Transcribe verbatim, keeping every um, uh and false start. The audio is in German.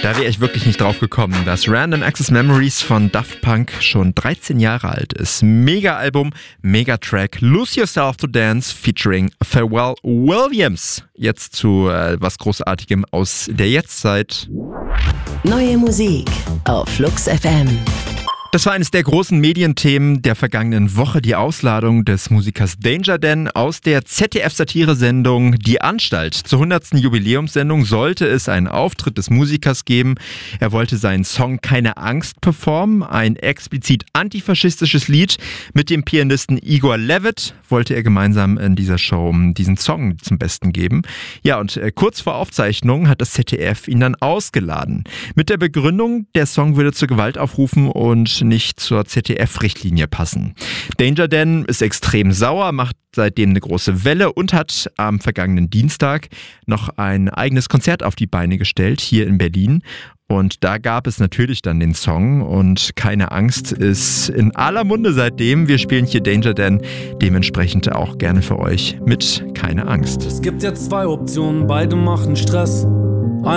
Da wäre ich wirklich nicht drauf gekommen, dass Random Access Memories von Daft Punk schon dreizehn Jahre alt ist. Mega-Album, Mega-Track, Lose Yourself to Dance featuring Pharrell Williams. Jetzt zu äh, was Großartigem aus der Jetztzeit. Neue Musik auf Flux F M. Das war eines der großen Medienthemen der vergangenen Woche, die Ausladung des Musikers Danger Dan aus der Z D F-Satire-Sendung Die Anstalt. Zur hundertsten Jubiläumssendung sollte es einen Auftritt des Musikers geben. Er wollte seinen Song Keine Angst performen, ein explizit antifaschistisches Lied. Mit dem Pianisten Igor Levit wollte er gemeinsam in dieser Show diesen Song zum Besten geben. Ja, und kurz vor Aufzeichnung hat das Z D F ihn dann ausgeladen. Mit der Begründung, der Song würde zur Gewalt aufrufen und nicht zur Z D F-Richtlinie passen. Danger Dan ist extrem sauer, macht seitdem eine große Welle und hat am vergangenen Dienstag noch ein eigenes Konzert auf die Beine gestellt, hier in Berlin. Und da gab es natürlich dann den Song und Keine Angst ist in aller Munde seitdem. Wir spielen hier Danger Dan dementsprechend auch gerne für euch mit Keine Angst. Es gibt ja zwei Optionen, beide machen Stress.